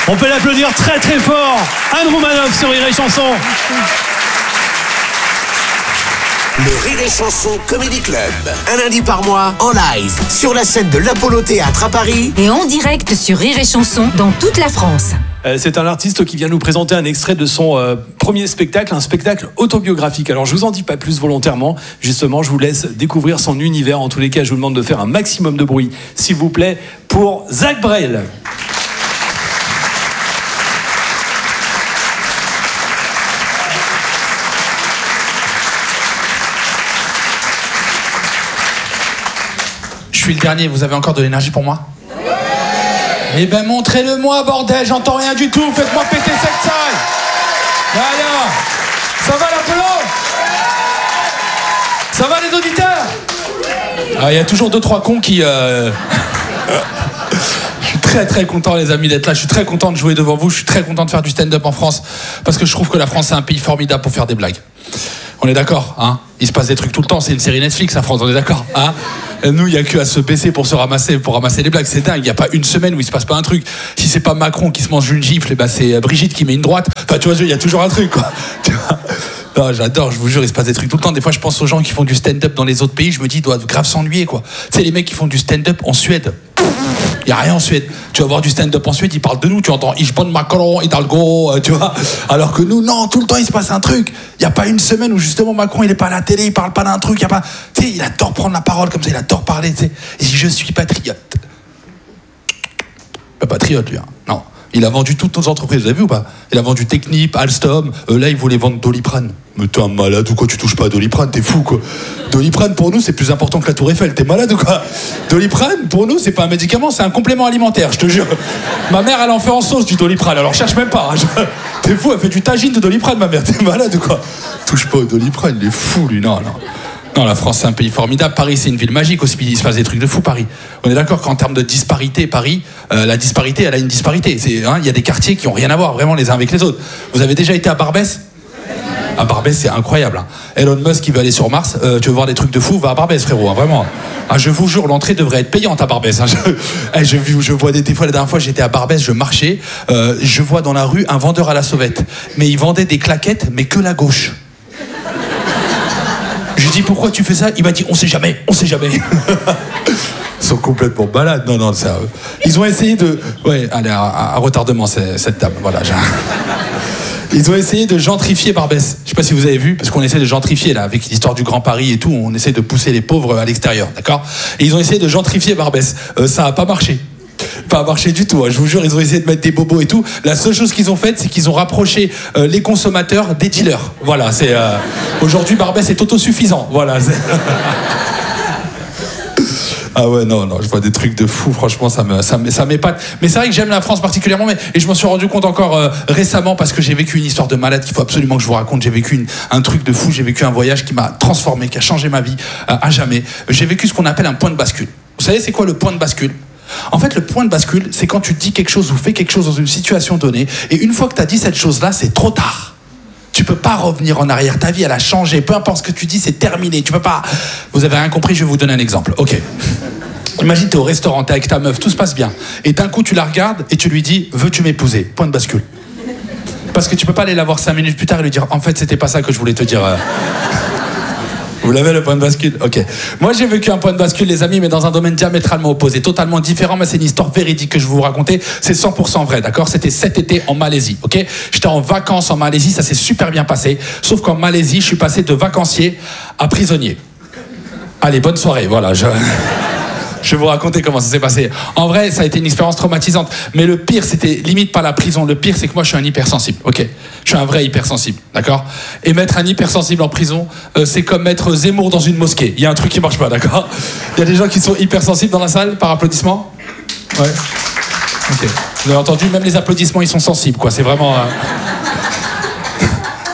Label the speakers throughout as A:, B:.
A: On peut l'applaudir très très fort. Anne Roumanoff sur Rire et Chanson.
B: Le Rire et Chanson Comedy Club. Un lundi par mois, en live, sur la scène de l'Apollo Théâtre à Paris.
C: Et en direct sur Rire et Chanson dans toute la France.
A: C'est un artiste qui vient nous présenter un extrait de son premier spectacle, un spectacle autobiographique. Alors je vous en dis pas plus volontairement, justement je vous laisse découvrir son univers. En tous les cas, je vous demande de faire un maximum de bruit, s'il vous plaît, pour Zach Brel.
D: Je suis le dernier, vous avez encore de l'énergie pour moi ? Eh ben montrez-le-moi, bordel, j'entends rien du tout, faites-moi péter cette salle. Alors, ça va l'Apollo ? Ça va les auditeurs ? Il y a toujours 2-3 cons qui... Je suis très très content les amis d'être là, je suis très content de jouer devant vous, je suis très content de faire du stand-up en France, parce que je trouve que la France c'est un pays formidable pour faire des blagues. On est d'accord, hein ? Il se passe des trucs tout le temps, c'est une série Netflix, la France, on est d'accord, hein ? Nous, il n'y a que à se baisser pour ramasser les blagues, c'est dingue. Il n'y a pas une semaine où il se passe pas un truc. Si c'est pas Macron qui se mange une gifle, c'est Brigitte qui met une droite. Enfin, tu vois, il y a toujours un truc, quoi. Non, j'adore, je vous jure, il se passe des trucs tout le temps. Des fois, je pense aux gens qui font du stand-up dans les autres pays, je me dis, ils doivent grave s'ennuyer, quoi. Tu sais, les mecs qui font du stand-up en Suède. Il n'y a rien en Suède. Tu vas voir du stand-up en Suède, ils parlent de nous, tu entends Ich bin Macron, Hidalgo, tu vois. Alors que nous, non, tout le temps, il se passe un truc. Il n'y a pas une semaine où justement Macron, il n'est pas à la télé, il parle pas d'un truc. Tu sais, il adore prendre la parole comme ça, il adore parler, tu sais. Et si je suis patriote. Pas patriote, lui, hein. Non. Il a vendu toutes nos entreprises, vous avez vu ou pas ? Il a vendu Technip, Alstom, là il voulait vendre Doliprane. Mais t'es un malade ou quoi ? Tu touches pas à Doliprane, t'es fou quoi. Doliprane pour nous c'est plus important que la Tour Eiffel, t'es malade ou quoi ? Doliprane pour nous c'est pas un médicament, c'est un complément alimentaire, je te jure. Ma mère elle en fait en sauce du Doliprane, alors cherche même pas. T'es fou, elle fait du tagine de Doliprane ma mère, t'es malade ou quoi ? Touche pas au Doliprane, il est fou lui, non. Non, la France, c'est un pays formidable. Paris, c'est une ville magique aussi. Il se passe des trucs de fou, Paris. On est d'accord qu'en termes de disparité, Paris, la disparité, elle a une disparité. Il y a des quartiers qui n'ont rien à voir, vraiment, les uns avec les autres. Vous avez déjà été à Barbès ? À Barbès, c'est incroyable. Hein. Elon Musk, qui veut aller sur Mars. Tu veux voir des trucs de fou ? Va à Barbès, frérot, hein, vraiment. Ah, je vous jure, l'entrée devrait être payante à Barbès. Hein. Je vois des fois, la dernière fois, j'étais à Barbès, je marchais. Je vois dans la rue un vendeur à la sauvette. Mais il vendait des claquettes, mais que la gauche. Je lui dis pourquoi tu fais ça ? Il m'a dit on sait jamais. Ils sont complètement balades. Non, ça. Ils ont essayé de. Ouais, allez, à retardement cette dame. Voilà. Ils ont essayé de gentrifier Barbès. Je sais pas si vous avez vu, parce qu'on essaie de gentrifier là, avec l'histoire du Grand Paris et tout, on essaie de pousser les pauvres à l'extérieur, d'accord ? Et ils ont essayé de gentrifier Barbès. Ça a pas marché. Pas marché du tout, hein. Je vous jure, ils ont essayé de mettre des bobos et tout. La seule chose qu'ils ont faite, c'est qu'ils ont rapproché les consommateurs des dealers. Voilà, c'est aujourd'hui Barbès est autosuffisant. Voilà. Ah ouais, non, je vois des trucs de fou, franchement, ça m'épate. Mais c'est vrai que j'aime la France particulièrement, et je m'en suis rendu compte encore récemment, parce que j'ai vécu une histoire de malade qu'il faut absolument que je vous raconte. J'ai vécu un truc de fou, j'ai vécu un voyage qui m'a transformé, qui a changé ma vie à jamais. J'ai vécu ce qu'on appelle un point de bascule. Vous savez, c'est quoi le point de bascule ? En fait, le point de bascule, c'est quand tu dis quelque chose ou fais quelque chose dans une situation donnée, et une fois que tu as dit cette chose-là, c'est trop tard. Tu peux pas revenir en arrière, ta vie elle a changé, peu importe ce que tu dis, c'est terminé, tu peux pas... Vous avez rien compris, je vais vous donner un exemple, ok. Imagine, t'es au restaurant, t'es avec ta meuf, tout se passe bien, et d'un coup tu la regardes et tu lui dis « Veux-tu m'épouser ?» Point de bascule. Parce que tu peux pas aller la voir 5 minutes plus tard et lui dire « En fait, c'était pas ça que je voulais te dire... Vous l'avez le point de bascule ? Ok. Moi j'ai vécu un point de bascule les amis, mais dans un domaine diamétralement opposé, totalement différent, mais c'est une histoire véridique que je vais vous raconter, c'est 100% vrai, d'accord ? C'était cet été en Malaisie, ok ? J'étais en vacances en Malaisie, ça s'est super bien passé, sauf qu'en Malaisie, je suis passé de vacancier à prisonnier. Allez, bonne soirée, voilà, je vais vous raconter comment ça s'est passé. En vrai, ça a été une expérience traumatisante. Mais le pire, c'était limite pas la prison. Le pire, c'est que moi, je suis un hypersensible. Ok, je suis un vrai hypersensible, d'accord ? Et mettre un hypersensible en prison, c'est comme mettre Zemmour dans une mosquée. Il y a un truc qui marche pas, d'accord ? Il y a des gens qui sont hypersensibles dans la salle, par applaudissement ? Ouais. Ok. Vous avez entendu, même les applaudissements, ils sont sensibles, quoi. C'est vraiment...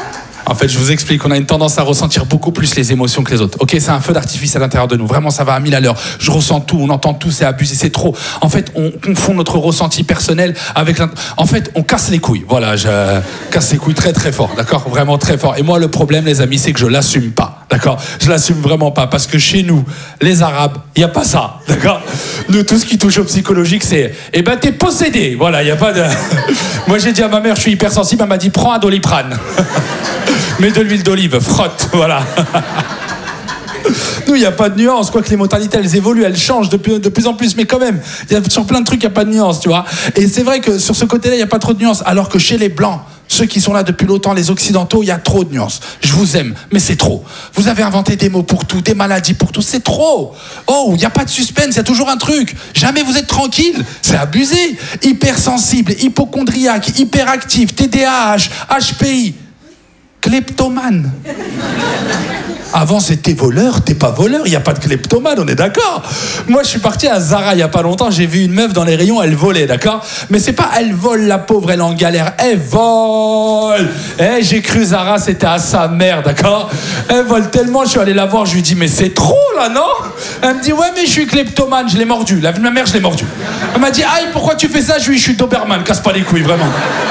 D: En fait, je vous explique, on a une tendance à ressentir beaucoup plus les émotions que les autres. Ok, c'est un feu d'artifice à l'intérieur de nous. Vraiment, ça va à 1000 à l'heure. Je ressens tout, on entend tout, c'est abusé, c'est trop. En fait, on confond notre ressenti personnel avec En fait, on casse les couilles. Voilà, je casse les couilles très très fort, d'accord? Vraiment très fort. Et moi, le problème, les amis, c'est que je l'assume pas, d'accord? Je l'assume vraiment pas, parce que chez nous, les Arabes, il y a pas ça, d'accord? Nous, tout ce qui touche au psychologique, c'est, eh ben, t'es possédé. Voilà, il y a pas de. Moi, j'ai dit à ma mère, je suis hypersensible, elle m'a dit, prends un Doliprane. Mets de l'huile d'olive, frotte, voilà. Nous, il n'y a pas de nuance, quoique les mentalités, elles évoluent, elles changent de plus en plus, mais quand même, sur plein de trucs, il n'y a pas de nuance, tu vois. Et c'est vrai que sur ce côté-là, il n'y a pas trop de nuance, alors que chez les Blancs, ceux qui sont là depuis longtemps, les Occidentaux, il y a trop de nuances. Je vous aime, mais c'est trop. Vous avez inventé des mots pour tout, des maladies pour tout, c'est trop. Oh, il n'y a pas de suspense, il y a toujours un truc. Jamais vous êtes tranquille, c'est abusé. Hypersensible, hypochondriaque, hyperactif, TDAH, HPI. Kleptomane. Avant, c'était voleur, t'es pas voleur, il n'y a pas de kleptomane, on est d'accord. Moi, je suis parti à Zara il n'y a pas longtemps, j'ai vu une meuf dans les rayons, elle volait, d'accord? Mais c'est pas elle vole, la pauvre, elle est en galère, elle vole. J'ai cru Zara, c'était à sa mère, d'accord? Elle vole tellement, je suis allé la voir, je lui dis, mais c'est trop là, non? Elle me dit, ouais, mais je suis kleptomane, je l'ai mordu. La vie de ma mère, je l'ai mordu. Elle m'a dit, aïe, pourquoi tu fais ça? Je lui dis, je suis Doberman, casse pas les couilles, vraiment.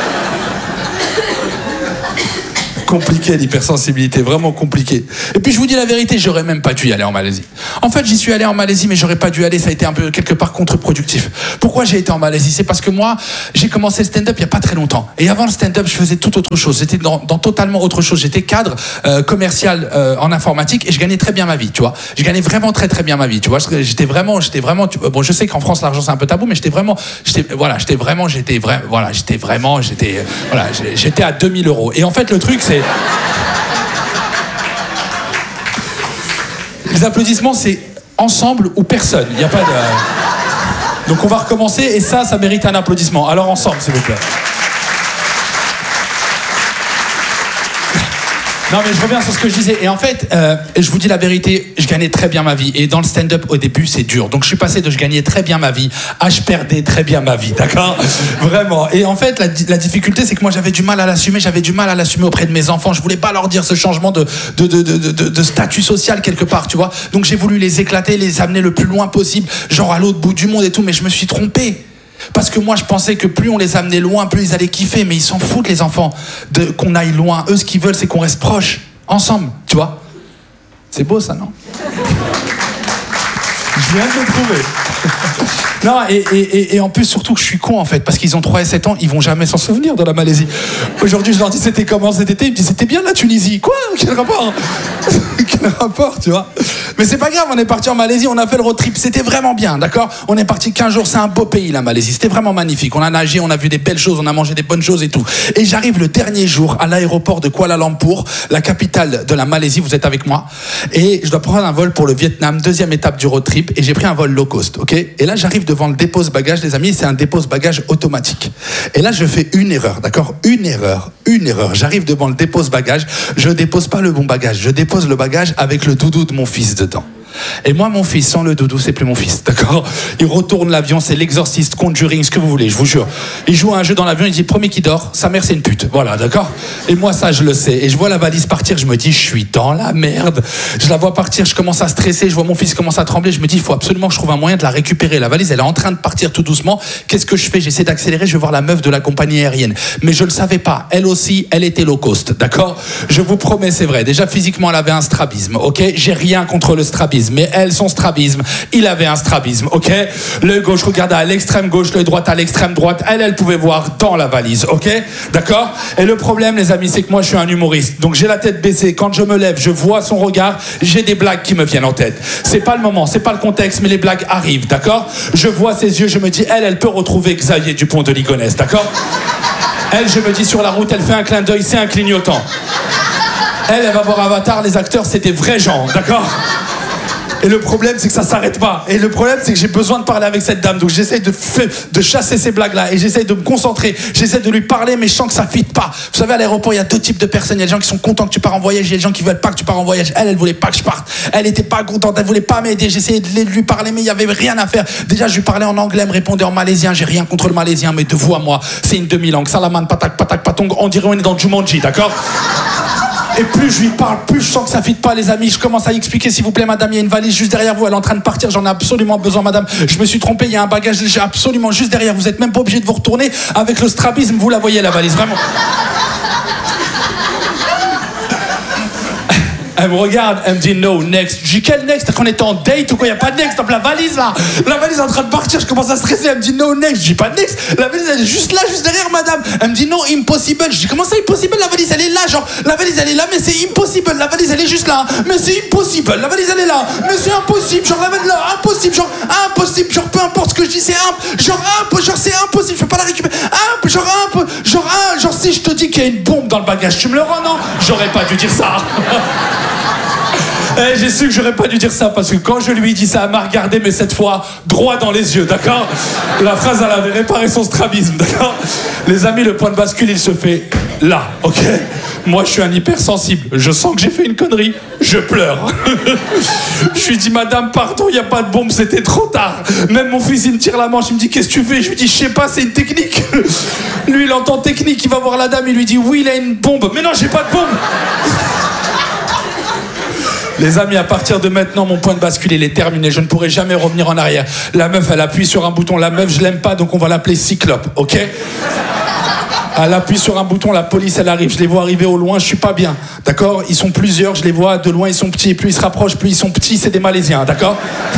D: Compliqué l'hypersensibilité, vraiment compliqué. Et puis je vous dis la vérité, j'aurais même pas dû y aller en Malaisie. En fait, j'y suis allé en Malaisie, mais j'aurais pas dû aller, ça a été un peu quelque part contre-productif. Pourquoi j'ai été en Malaisie? C'est parce que moi, j'ai commencé le stand-up il y a pas très longtemps. Et avant le stand-up, je faisais tout autre chose. J'étais dans totalement autre chose. J'étais cadre commercial en informatique et je gagnais très bien ma vie, tu vois. Je gagnais vraiment très très bien ma vie, tu vois. J'étais vraiment. Bon, je sais qu'en France l'argent c'est un peu tabou, mais j'étais à 2000 €. Et en fait, le truc c'est. Les applaudissements, c'est ensemble ou personne. Il n'y a pas de. Donc on va recommencer et ça mérite un applaudissement. Alors ensemble, s'il vous plaît. Non mais je reviens sur ce que je disais. Et en fait, je vous dis la vérité, je gagnais très bien ma vie. Et dans le stand-up, au début, c'est dur. Donc je suis passé de je gagnais très bien ma vie à je perdais très bien ma vie, d'accord? Vraiment. Et en fait, la difficulté, c'est que moi, j'avais du mal à l'assumer. J'avais du mal à l'assumer auprès de mes enfants. Je voulais pas leur dire ce changement de statut social quelque part, tu vois. Donc j'ai voulu les éclater, les amener le plus loin possible, genre à l'autre bout du monde et tout. Mais je me suis trompé. Parce que moi je pensais que plus on les amenait loin, plus ils allaient kiffer. Mais ils s'en foutent les enfants qu'on aille loin. Eux ce qu'ils veulent c'est qu'on reste proches, ensemble, tu vois. C'est beau ça, non? Je viens de le trouver. Non, et en plus, surtout que je suis con en fait, parce qu'ils ont 3 et 7 ans, ils vont jamais s'en souvenir de la Malaisie. Aujourd'hui, je leur dis c'était comment cet été, ils me disent c'était bien la Tunisie. Quoi? Quel rapport? Quel rapport, tu vois? Mais c'est pas grave, on est parti en Malaisie, on a fait le road trip, c'était vraiment bien, d'accord? On est parti 15 jours, c'est un beau pays la Malaisie, c'était vraiment magnifique. On a nagé, on a vu des belles choses, on a mangé des bonnes choses et tout. Et j'arrive le dernier jour à l'aéroport de Kuala Lumpur, la capitale de la Malaisie, vous êtes avec moi, et je dois prendre un vol pour le Vietnam, 2e étape du road trip, et j'ai pris un vol low cost, ok? Et là, j'arrive devant le dépose-bagages, les amis, c'est un dépose-bagages automatique. Et là, je fais une erreur, d'accord? Une erreur. J'arrive devant le dépose-bagages, je dépose pas le bon bagage, je dépose le bagage avec le doudou de mon fils dedans. Et moi, mon fils, sans le doudou, c'est plus mon fils, d'accord? Il retourne l'avion, c'est l'exorciste, Conjuring, ce que vous voulez, je vous jure. Il joue à un jeu dans l'avion, il dit, premier qui dort, sa mère c'est une pute, voilà, d'accord? Et moi, ça, je le sais. Et je vois la valise partir, je me dis, je suis dans la merde. Je la vois partir, je commence à stresser, je vois mon fils commencer à trembler, je me dis, il faut absolument que je trouve un moyen de la récupérer. La valise, elle est en train de partir tout doucement. Qu'est-ce que je fais? J'essaie d'accélérer, je vais voir la meuf de la compagnie aérienne. Mais je le savais pas, elle aussi, elle était low cost, d'accord? Je vous promets, c'est vrai. Déjà, physiquement, elle avait un strabisme, ok? J'ai rien contre le strabisme, mais elle, son strabisme, il avait un strabisme, ok? L'œil gauche regardait à l'extrême gauche, l'œil droit à l'extrême droite. Elle pouvait voir dans la valise, ok? D'accord? Et le problème, les amis, c'est que moi, je suis un humoriste. Donc, j'ai la tête baissée. Quand je me lève, je vois son regard. J'ai des blagues qui me viennent en tête. C'est pas le moment, c'est pas le contexte, mais les blagues arrivent, d'accord? Je vois ses yeux, je me dis, elle peut retrouver Xavier Dupont de Ligonnès, d'accord? Elle, je me dis, sur la route, elle fait un clin d'œil, c'est un clignotant. Elle va voir Avatar, les acteurs, c'est des vrais gens, d'accord? Et le problème, c'est que ça s'arrête pas. Et le problème, c'est que j'ai besoin de parler avec cette dame. Donc j'essaie de chasser ces blagues-là. Et j'essaie de me concentrer. J'essaie de lui parler, mais je sens que ça fit pas. Vous savez, à l'aéroport, il y a 2 types de personnes. Il y a des gens qui sont contents que tu pars en voyage. Il y a des gens qui veulent pas que tu pars en voyage. Elle voulait pas que je parte. Elle était pas contente. Elle voulait pas m'aider. J'essayais de lui parler, mais il y avait rien à faire. Déjà, je lui parlais en anglais. Elle me répondait en malaisien. J'ai rien contre le malaisien, mais de vous à moi, c'est une demi-langue. Salaman, patak, patak, patong. On dirait on est dans Jumanji, d'accord? Et plus je lui parle, plus je sens que ça fit pas, les amis. Je commence à y expliquer, s'il vous plaît, madame, il y a une valise juste derrière vous, elle est en train de partir, j'en ai absolument besoin, madame. Je me suis trompé, il y a un bagage léger absolument juste derrière. Vous êtes même pas obligé de vous retourner. Avec le strabisme, vous la voyez, la valise, vraiment. Elle me regarde, elle me dit no, next. Je dis quel next? Qu'on était en date ou quoi? Il n'y a pas de next, la valise là. La valise est en train de partir, je commence à stresser. Elle me dit no, next. Je dis pas de next. La valise elle est juste là, juste derrière madame. Elle me dit no, impossible. Je dis comment ça impossible? La valise elle est là, genre la valise elle est là, mais c'est impossible. La valise elle est juste là, mais c'est impossible. La valise elle est là, mais c'est impossible. Genre la valise là, impossible. Genre impossible. Genre peu importe ce que je dis, c'est genre c'est impossible. Je peux pas la récupérer. Genre si je te dis qu'il y a une bombe dans le bagage, tu me le rends, non? J'aurais pas dû dire ça. J'ai su que j'aurais pas dû dire ça parce que quand je lui ai dit ça, elle m'a regardé, mais cette fois droit dans les yeux, d'accord? La phrase, elle avait réparé son strabisme, d'accord? Les amis, le point de bascule, il se fait là, ok? Moi, je suis un hypersensible. Je sens que j'ai fait une connerie. Je pleure. Je lui dis, madame, pardon, il n'y a pas de bombe, c'était trop tard. Même mon fils, il me tire la manche, il me dit, qu'est-ce que tu fais? Je lui dis, je sais pas, c'est une technique. Lui, il entend technique, il va voir la dame, il lui dit, oui, il a une bombe. Mais non, j'ai pas de bombe. Les amis, à partir de maintenant, mon point de bascule, il est terminé. Je ne pourrai jamais revenir en arrière. La meuf, elle appuie sur un bouton. La meuf, je l'aime pas, donc on va l'appeler Cyclope, ok? Elle appuie sur un bouton, la police, elle arrive. Je les vois arriver au loin, je suis pas bien, d'accord? Ils sont plusieurs, je les vois de loin, ils sont petits. Et plus ils se rapprochent, plus ils sont petits, c'est des Malaisiens, d'accord?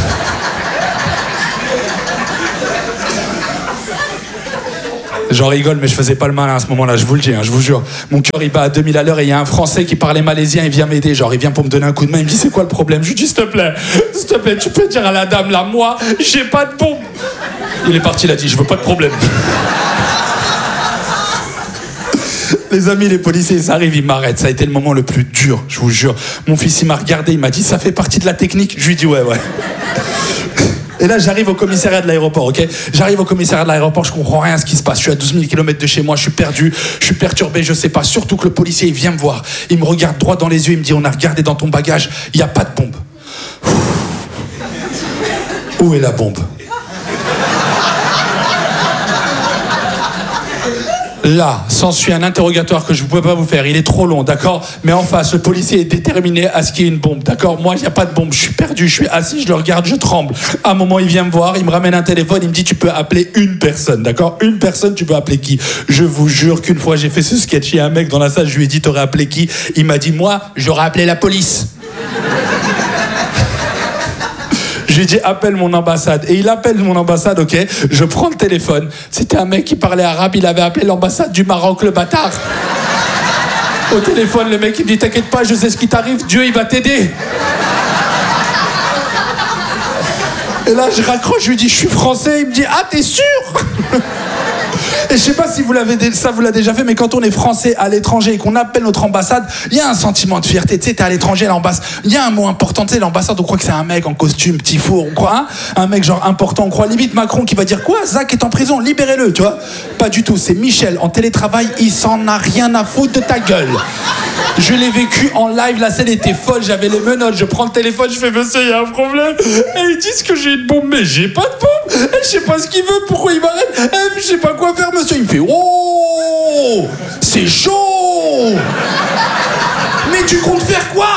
D: J'en rigole, mais je faisais pas le malin à ce moment-là, je vous le dis, je vous jure. Mon cœur, il bat à 2000 à l'heure et il y a un Français qui parlait malaisien, il vient m'aider, genre, il vient pour me donner un coup de main, il me dit, c'est quoi le problème? Je lui dis, s'il te plaît, tu peux dire à la dame, là, moi, j'ai pas de bombe. Il est parti, il a dit, je veux pas de problème. Les amis, les policiers, ils arrivent, ils m'arrêtent. Ça a été le moment le plus dur, je vous jure. Mon fils, il m'a regardé, il m'a dit, ça fait partie de la technique? Je lui dis, ouais. Et là, j'arrive au commissariat de l'aéroport, ok? J'arrive au commissariat de l'aéroport, je comprends rien à ce qui se passe. Je suis à 12 000 km de chez moi, je suis perdu, je suis perturbé, je sais pas. Surtout que le policier, il vient me voir. Il me regarde droit dans les yeux, il me dit, on a regardé dans ton bagage, il n'y a pas de bombe. Où est la bombe? Là, s'ensuit un interrogatoire que je ne peux pas vous faire. Il est trop long, d'accord? Mais en face, le policier est déterminé à ce qu'il y ait une bombe, d'accord? Moi, il n'y a pas de bombe. Je suis perdu, je suis assis, je le regarde, je tremble. À un moment, il vient me voir, il me ramène un téléphone, il me dit, tu peux appeler une personne, d'accord? Une personne, tu peux appeler qui? Je vous jure qu'une fois, j'ai fait ce sketch. Il y a un mec dans la salle, je lui ai dit, t'aurais appelé qui? Il m'a dit, moi, j'aurais appelé la police. Je lui ai dit, appelle mon ambassade. Et il appelle mon ambassade, ok? Je prends le téléphone. C'était un mec qui parlait arabe, il avait appelé l'ambassade du Maroc, le bâtard. Au téléphone, le mec, il me dit, t'inquiète pas, je sais ce qui t'arrive, Dieu, il va t'aider. Et là, je raccroche, je lui dis, je suis français. Il me dit, ah, t'es sûr? Et je sais pas si vous l'avez déjà fait, mais quand on est français à l'étranger et qu'on appelle notre ambassade, il y a un sentiment de fierté. Tu sais, t'es à l'étranger, l'ambassade. Il y a un mot important, tu sais, l'ambassade, on croit que c'est un mec en costume, petit four, on croit, hein, un mec genre important, on croit limite Macron qui va dire quoi? Zach est en prison, libérez-le, tu vois? Pas du tout, c'est Michel en télétravail, il s'en a rien à foutre de ta gueule. Je l'ai vécu en live, la scène était folle, j'avais les menottes, je prends le téléphone, je fais, monsieur, il y a un problème. Et ils disent que j'ai une bombe, mais j'ai pas de bombe. Et je sais pas ce qu'il veut, pourquoi il m'arrête. Et je sais pas quoi faire, monsieur. Il me fait, oh, c'est chaud. Mais tu comptes faire quoi?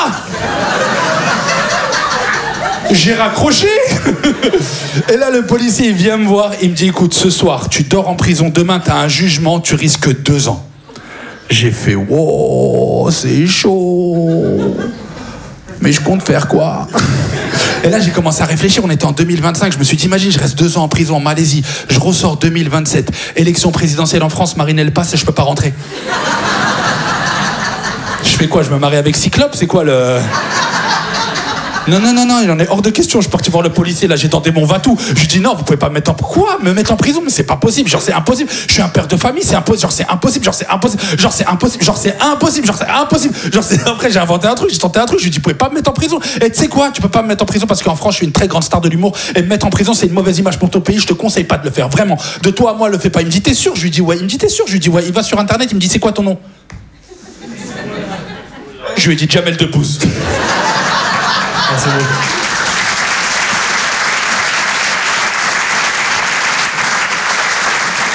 D: J'ai raccroché. Et là, le policier, il vient me voir, il me dit, écoute, ce soir, tu dors en prison, demain, t'as un jugement, tu risques 2 ans. J'ai fait, wow, c'est chaud. Mais je compte faire quoi? Et là, j'ai commencé à réfléchir. On était en 2025. Je me suis dit, imagine, je reste 2 ans en prison en Malaisie. Je ressors 2027. Élection présidentielle en France, Marine Le Pen passe et je peux pas rentrer. Je fais quoi? Je me marie avec Cyclope? C'est quoi le... Non, il en est hors de question. Je suis parti voir le policier, là, j'ai tenté mon va-tout. Je lui dis, non, vous pouvez pas me mettre en... Quoi? Me mettre en prison? Mais c'est pas possible, genre c'est impossible. Je suis un père de famille, c'est impossible, genre c'est impossible, genre c'est impossible, genre c'est impossible, genre c'est impossible, genre c'est impossible, genre c'est... Après, j'ai inventé un truc, j'ai tenté un truc, je lui dis, vous pouvez pas me mettre en prison. Et tu sais quoi? Tu peux pas me mettre en prison parce qu'en France, je suis une très grande star de l'humour. Et me mettre en prison, c'est une mauvaise image pour ton pays, je te conseille pas de le faire, vraiment. De toi à moi, le fais pas. Il me dit, t'es sûr? Je lui dis, ouais. Il me dit, t'es sûr? Je lui dis, ouais. Il va sur internet, il me dit, c'est quoi ton nom? Je lui ai dit, Jamel Debbouze. Merci beaucoup.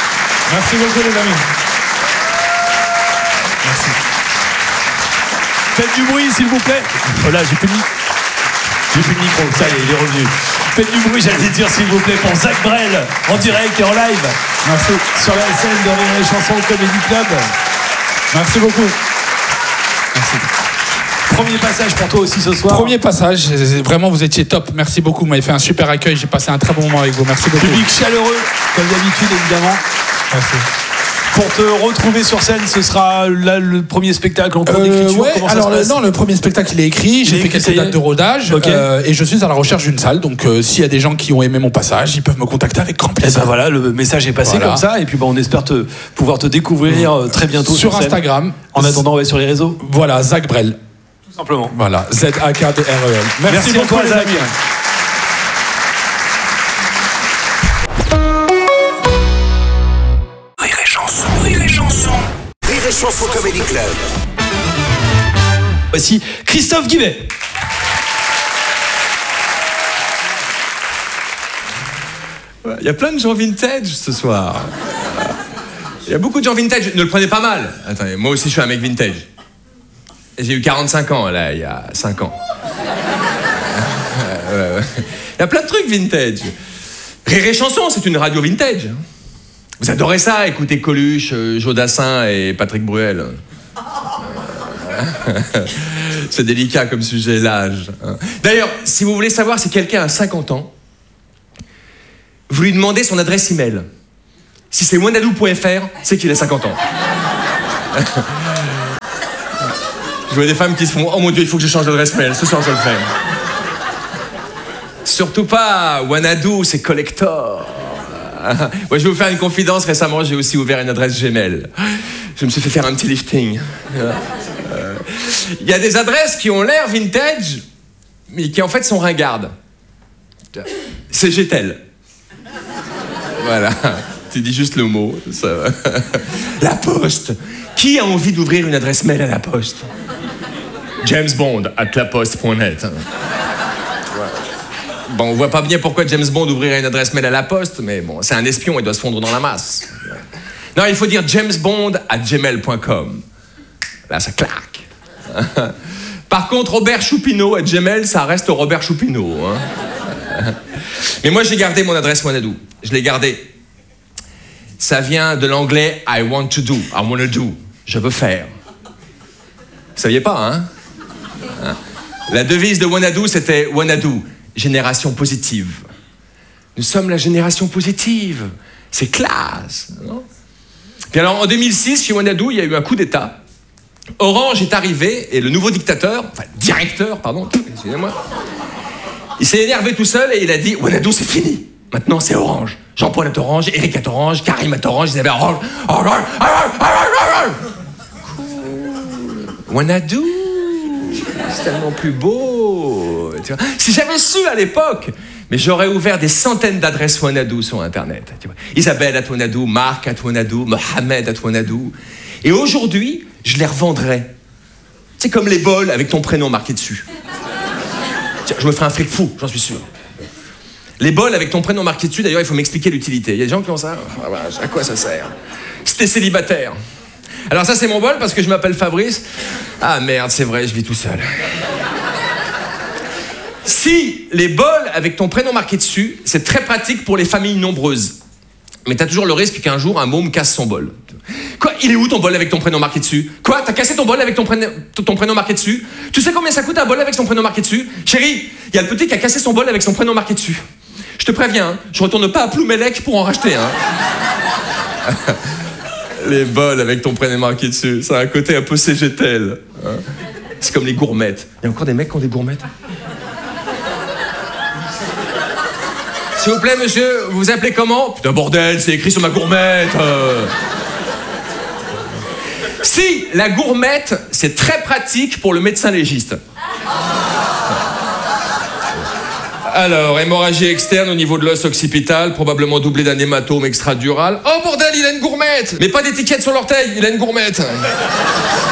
A: Merci beaucoup les amis. Merci. Faites du bruit, s'il vous plaît. Oh là, j'ai plus de micro, ça y est, il est revenu. Faites du bruit, j'allais dire, s'il vous plaît, pour Zach Brel, en direct et en live.
D: Merci.
A: Sur la scène de Rire et Chanson Comedy Club.
D: Merci beaucoup. Merci.
A: Premier passage pour toi aussi ce soir.
D: Premier passage, vraiment vous étiez top. Merci beaucoup, vous m'avez fait un super accueil. J'ai passé un très bon moment avec vous. Merci beaucoup.
A: Public chaleureux, comme d'habitude, évidemment.
D: Merci.
A: Pour te retrouver sur scène, ce sera là le premier spectacle en cours d'écriture.
D: Ouais,
A: comment
D: alors
A: ça se passe?
D: Non, le premier spectacle il est écrit. J'ai fait quelques dates de rodage et je suis à la recherche d'une salle. Donc s'il y a des gens qui ont aimé mon passage, ils peuvent me contacter avec grand plaisir.
A: Et ben voilà, le message est passé comme ça. Et puis on espère pouvoir te découvrir très bientôt
D: sur Instagram.
A: En attendant, sur les réseaux.
D: Voilà, Zach Brel.
A: Tout simplement.
D: Voilà, ZAKDREL.
A: Merci beaucoup,
D: les
A: Zach.
D: amis.
B: Rire et chanson, rire et chanson. Rire et chanson Comedy Club.
A: Voici Christophe Guibet.
E: Il y a plein de gens vintage ce soir. Il y a beaucoup de gens vintage. Ne le prenez pas mal. Attendez, moi aussi je suis un mec vintage. J'ai eu 45 ans là, il y a 5 ans. Il y a plein de trucs vintage. Rire et chanson, c'est une radio vintage. Vous adorez ça, écouter Coluche, Jodassin et Patrick Bruel. C'est délicat comme sujet, l'âge. D'ailleurs, si vous voulez savoir si quelqu'un a 50 ans, vous lui demandez son adresse email. Si c'est wanadoo.fr, c'est qu'il a 50 ans. Je vois des femmes qui se font « Oh mon Dieu, il faut que je change d'adresse mail. Ce soir, je le fais. » Surtout pas, Wanadoo, c'est collector. Moi, je vais vous faire une confidence. Récemment, j'ai aussi ouvert une adresse Gmail. Je me suis fait faire un petit lifting. Il y a des adresses qui ont l'air vintage, mais qui en fait sont ringardes. C'est Gtel. Voilà. Tu dis juste le mot. Ça va. La Poste. Qui a envie d'ouvrir une adresse mail à la Poste? James Bond @laposte.net. Bon, on voit pas bien pourquoi James Bond ouvrirait une adresse mail à la Poste, mais bon, c'est un espion, il doit se fondre dans la masse. Non, il faut dire jamesbond@gmail.com. Là, ça claque. Par contre, Robert Choupineau @gmail, ça reste Robert Choupineau. Hein. Mais moi, j'ai gardé mon adresse Wanadoo. Je l'ai gardée. Ça vient de l'anglais I want to do, I want to do. Je veux faire. Vous saviez pas, hein? La devise de Wanadoo, c'était Wanadoo, génération positive. Nous sommes la génération positive. C'est classe, non? Puis alors, en 2006, chez Wanadoo, il y a eu un coup d'État. Orange est arrivé et le nouveau directeur, excusez-moi, il s'est énervé tout seul et il a dit Wanadoo, c'est fini. Maintenant, c'est Orange. Jean-Paul est Orange, Eric est Orange, Karim est Orange, ils avaient Orange. Cool. Wanadoo, c'est tellement plus beau. Tu vois. Si j'avais su à l'époque, mais j'aurais ouvert des centaines d'adresses Wanadoo sur Internet. Tu vois. Isabelle @Wanadoo, Marc @Wanadoo, Mohamed @Wanadoo. Et aujourd'hui, je les revendrais. C'est comme les bols avec ton prénom marqué dessus. Tiens, je me ferai un fric fou, j'en suis sûr. Les bols avec ton prénom marqué dessus, d'ailleurs, il faut m'expliquer l'utilité. Il y a des gens qui ont ça. À quoi ça sert? Si t'es célibataire. Alors ça, c'est mon bol parce que je m'appelle Fabrice. Ah merde, c'est vrai, je vis tout seul. Si les bols avec ton prénom marqué dessus, c'est très pratique pour les familles nombreuses. Mais t'as toujours le risque qu'un jour, un môme casse son bol. Quoi? Il est où ton bol avec ton prénom marqué dessus? Quoi? T'as cassé ton bol avec ton prénom marqué dessus? Tu sais combien ça coûte un bol avec son prénom marqué dessus? Chérie, il y a le petit qui a cassé son bol avec son prénom marqué dessus. Je te préviens, hein, je retourne pas à Ploumelec pour en racheter un. Hein. Les bols avec ton prénom marqué dessus, ça a un côté un peu CGTL. Hein. C'est comme les gourmettes. Il y a encore des mecs qui ont des gourmettes? S'il vous plaît, monsieur, vous vous appelez comment? Putain, bordel, c'est écrit sur ma gourmette. Si, la gourmette, c'est très pratique pour le médecin légiste. Alors, hémorragie externe au niveau de l'os occipital, probablement doublé d'un hématome extradural. Oh bordel, il a une gourmette! Mais pas d'étiquette sur l'orteil, il a une gourmette.